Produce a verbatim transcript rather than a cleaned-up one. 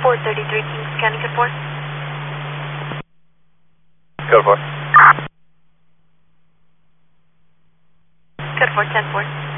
four thirty-three, Kings County, code four. Code four. Code four, ten four.